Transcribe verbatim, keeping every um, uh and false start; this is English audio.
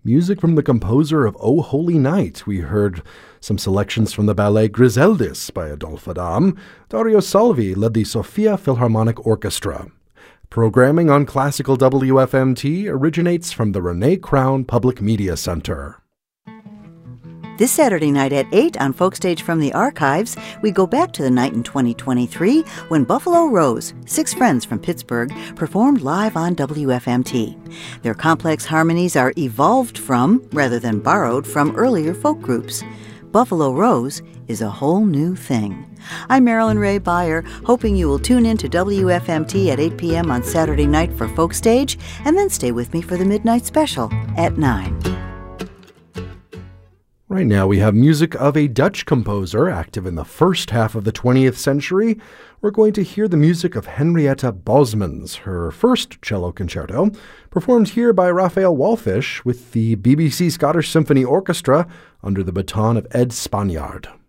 Music from the composer of O Holy Night. We heard some selections from the ballet Griseldis by Adolphe Adam. Dario Salvi led the Sofia Philharmonic Orchestra. Programming on Classical W F M T originates from the Renee Crown Public Media Center. This Saturday night at eight on Folkstage from the Archives, we go back to the night in twenty twenty-three when Buffalo Rose, six friends from Pittsburgh, performed live on W F M T. Their complex harmonies are evolved from, rather than borrowed from, earlier folk groups. Buffalo Rose is a whole new thing. I'm Marilyn Ray Beyer, hoping you will tune in to W F M T at eight p.m. on Saturday night for Folkstage, and then stay with me for the Midnight Special at nine. Right now we have music of a Dutch composer active in the first half of the twentieth century. We're going to hear the music of Henrietta Bosmans, her first cello concerto, performed here by Raphael Wallfisch with the B B C Scottish Symphony Orchestra under the baton of Ed Spaniard.